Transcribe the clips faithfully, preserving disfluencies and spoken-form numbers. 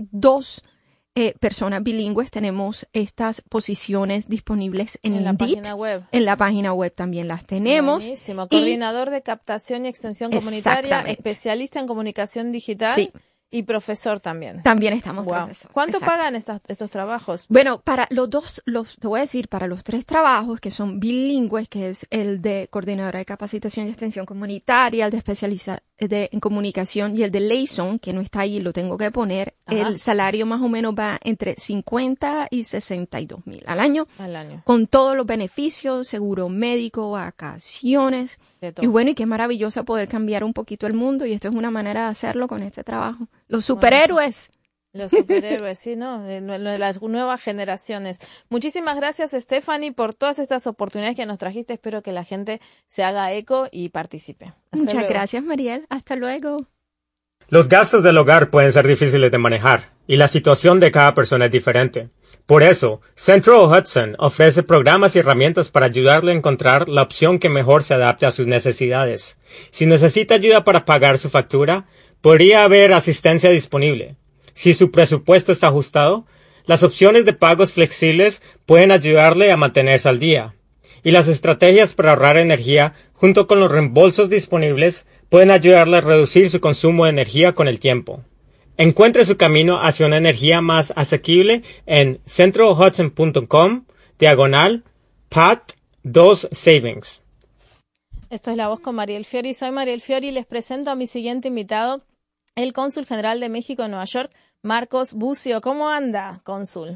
dos eh, personas bilingües, tenemos estas posiciones disponibles en, en la Indeed. página web. En la página web también las tenemos. Buenísimo. Y- Coordinador de captación y extensión comunitaria, Exactamente. especialista en comunicación digital Sí. y profesor también. También estamos Wow. profesores. ¿Cuánto Exacto. pagan estas, estos trabajos? Bueno, para los dos, los, te voy a decir, para los tres trabajos que son bilingües, que es el de coordinadora de capacitación y extensión comunitaria, el de especializa de, en comunicación y el de liaison, que no está ahí, lo tengo que poner, Ajá. el salario más o menos va entre cincuenta y sesenta y dos mil al año, Al año. con todos los beneficios, seguro médico, vacaciones. De todo. Y bueno, y qué maravilloso poder cambiar un poquito el mundo, y esto es una manera de hacerlo con este trabajo. Los superhéroes. Los superhéroes, sí, ¿no? De nue- de las nuevas generaciones. Muchísimas gracias, Stephanie, por todas estas oportunidades que nos trajiste. Espero que la gente se haga eco y participe. Hasta Muchas luego. gracias, Mariel. Hasta luego. Los gastos del hogar pueden ser difíciles de manejar y la situación de cada persona es diferente. Por eso, Central Hudson ofrece programas y herramientas para ayudarle a encontrar la opción que mejor se adapte a sus necesidades. Si necesita ayuda para pagar su factura, podría haber asistencia disponible. Si su presupuesto está ajustado, las opciones de pagos flexibles pueden ayudarle a mantenerse al día. Y las estrategias para ahorrar energía, junto con los reembolsos disponibles, pueden ayudarle a reducir su consumo de energía con el tiempo. Encuentre su camino hacia una energía más asequible en central hudson punto com, diagonal, P A T dos Savings. Esto es La Voz con Mariel Fiori. Soy Mariel Fiori y les presento a mi siguiente invitado, el cónsul general de México en Nueva York, Marcos Bucio. ¿Cómo anda, cónsul?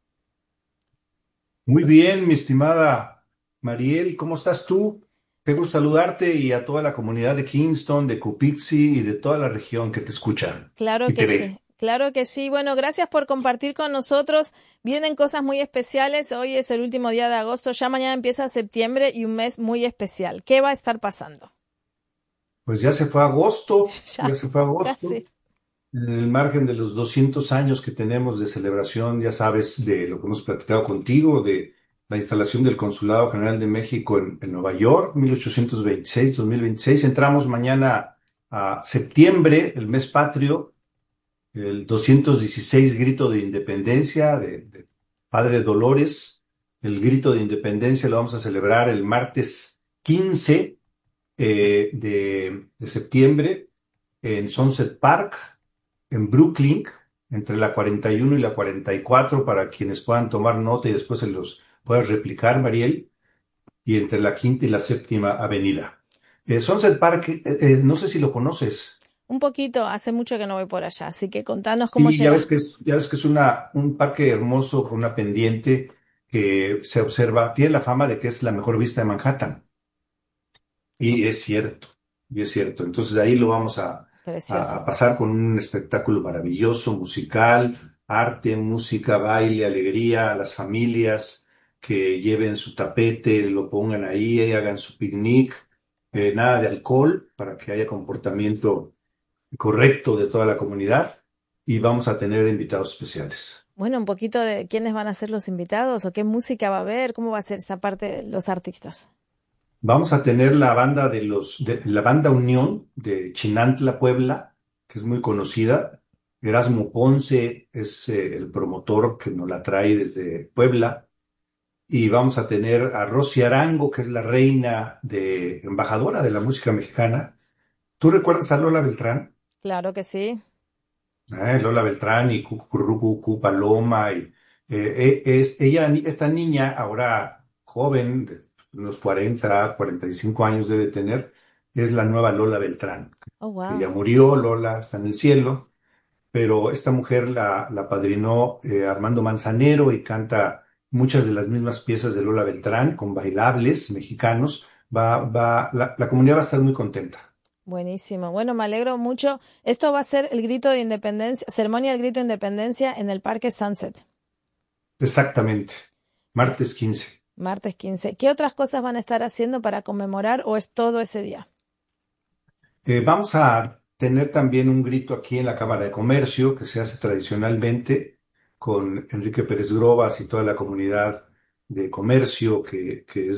Muy bien, mi estimada Mariel, ¿cómo estás tú? Qué gusto saludarte y a toda la comunidad de Kingston, de Cupixi y de toda la región que te escuchan Claro y que te ve. sí. Claro que sí. Bueno, gracias por compartir con nosotros. Vienen cosas muy especiales. Hoy es el último día de agosto. Ya mañana empieza septiembre y un mes muy especial. ¿Qué va a estar pasando? Pues ya se fue agosto, Ya, ya se fue agosto. casi. En el margen de los doscientos años que tenemos de celebración, ya sabes, de lo que hemos platicado contigo, de la instalación del Consulado General de México en, en Nueva York, mil ochocientos veintiséis, dos mil veintiséis. Entramos mañana a septiembre, el mes patrio, el doscientos dieciséis grito de independencia de, de Padre Dolores. El grito de independencia lo vamos a celebrar el martes quince eh, de, de septiembre en Sunset Park, en Brooklyn, entre la cuarenta y uno y la cuarenta y cuatro, para quienes puedan tomar nota y después se los puedas replicar, Mariel, y entre la quinta y la séptima avenida. Eh, Sunset Park, eh, eh, no sé si lo conoces. Un poquito, hace mucho que no voy por allá, así que contanos cómo Sí, ya llegar. ves que es, ya ves que es una, un parque hermoso con una pendiente que se observa, tiene la fama de que es la mejor vista de Manhattan. Y es cierto, y es cierto. Entonces ahí lo vamos a, Precioso. a pasar con un espectáculo maravilloso, musical, arte, música, baile, alegría, a las familias que lleven su tapete, lo pongan ahí, hagan su picnic, eh, nada de alcohol para que haya comportamiento correcto de toda la comunidad y vamos a tener invitados especiales. Bueno, un poquito de quiénes van a ser los invitados o qué música va a haber, cómo va a ser esa parte de los artistas. Vamos a tener la banda de los de la banda Unión de Chinantla, Puebla, que es muy conocida. Erasmo Ponce es eh, el promotor que nos la trae desde Puebla. Y vamos a tener a Rosy Arango, que es la reina de embajadora de la música mexicana. ¿Tú recuerdas a Lola Beltrán? Claro que sí. Eh, Lola Beltrán y Cucurrucucú Paloma. Y, eh, eh, es, ella, esta niña, ahora joven, de unos cuarenta, cuarenta y cinco años debe tener, es la nueva Lola Beltrán. Oh, wow. Ella murió, Lola está en el cielo, pero esta mujer la, la padrinó eh, Armando Manzanero y canta muchas de las mismas piezas de Lola Beltrán con bailables mexicanos. Va, va, la, la comunidad va a estar muy contenta. Buenísimo. Bueno, me alegro mucho. Esto va a ser el grito de independencia, ceremonia del grito de independencia en el Parque Sunset. Exactamente. Martes quince. Martes quince. ¿Qué otras cosas van a estar haciendo para conmemorar o es todo ese día? Eh, vamos a tener también un grito aquí en la Cámara de Comercio que se hace tradicionalmente con Enrique Pérez Grobas y toda la comunidad de comercio que, que es